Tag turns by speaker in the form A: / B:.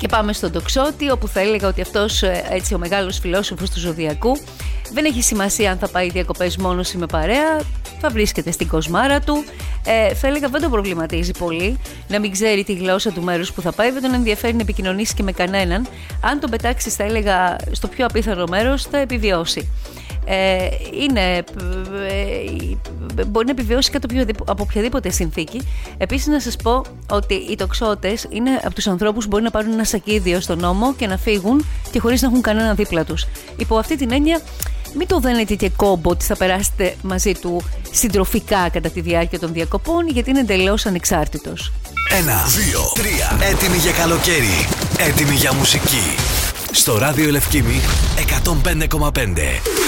A: Και πάμε στον τοξότη, όπου θα έλεγα ότι αυτός, έτσι, ο μεγάλος φιλόσοφος του Ζωδιακού, δεν έχει σημασία αν θα πάει διακοπές μόνος ή με παρέα, θα βρίσκεται στην κοσμάρα του. Θα έλεγα δεν τον προβληματίζει πολύ να μην ξέρει τη γλώσσα του μέρους που θα πάει, δεν τον ενδιαφέρει να επικοινωνήσει και με κανέναν. Αν τον πετάξει, θα έλεγα, στο πιο απίθανο μέρος, θα επιβιώσει. Μπορεί να επιβιώσει κάτω από οποιαδήποτε συνθήκη. Επίσης, να σας πω ότι οι τοξότες είναι από τους ανθρώπους που μπορεί να πάρουν ένα σακίδιο στον ώμο και να φύγουν και χωρίς να έχουν κανέναν δίπλα τους. Υπό αυτή την έννοια, μην το δένετε και κόμπο ότι θα περάσετε μαζί του συντροφικά κατά τη διάρκεια των διακοπών, γιατί είναι εντελώς ανεξάρτητος.
B: 1, 2, 3. Έτοιμοι για καλοκαίρι. Έτοιμοι για μουσική. Στο ράδιο Λευκήμη 105,5.